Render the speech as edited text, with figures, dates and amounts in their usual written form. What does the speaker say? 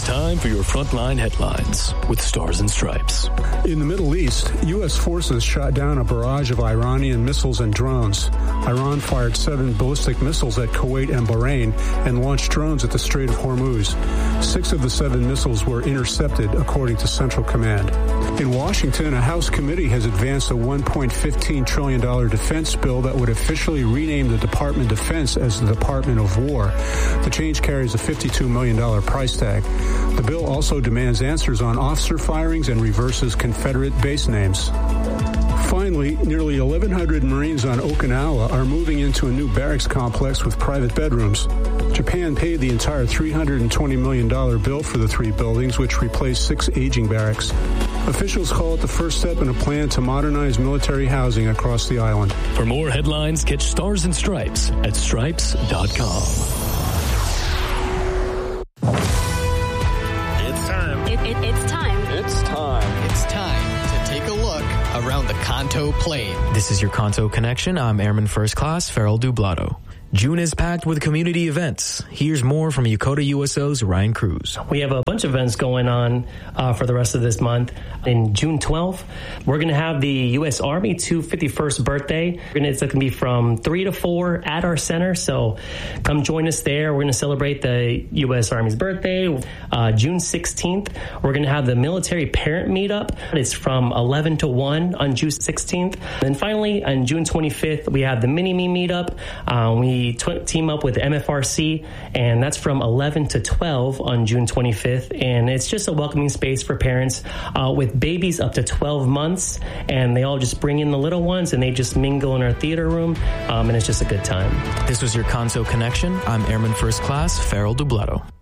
Time for your Frontline headlines with Stars and Stripes. In the Middle East, U.S. forces shot down a barrage of Iranian missiles and drones. Iran fired 7 ballistic missiles at Kuwait and Bahrain and launched drones at the Strait of Hormuz. 6 of the 7 missiles were intercepted, according to Central Command. In Washington, a House committee has advanced a $1.15 trillion defense bill that would officially rename the Department of Defense as the Department of War. The change carries a $52 million price tag. The bill also demands answers on officer firings and reverses Confederate base names. Finally, nearly 1,100 Marines on Okinawa are moving into a new barracks complex with private bedrooms. Japan paid the entire $320 million bill for the 3 buildings, which replaced 6 aging barracks. Officials call it the first step in a plan to modernize military housing across the island. For more headlines, catch Stars and Stripes at stripes.com. It's time to take a look around the Kanto Plain. This is your Kanto Connection. I'm Airman First Class Farrell Dublado. June is packed with community events. Here's more from Yokota USO's Ryan Cruz. We have a bunch of events going on for the rest of this month. In June 12th, we're going to have the U.S. Army 251st birthday. It's going to be from 3 to 4 at our center, so come join us there. We're going to celebrate the U.S. Army's birthday. June 16th, we're going to have the military parent meetup. It's from 11 to 1 on June 16th. And finally, on June 25th, we have the Mini-Me meetup. We team up with MFRC, and that's from 11 to 12 on June 25th. And it's just a welcoming space for parents with babies up to 12 months. And they all just bring in the little ones, and they just mingle in our theater room. And it's just a good time. This was your Kanto Connection. I'm Airman First Class Farrell Dublado.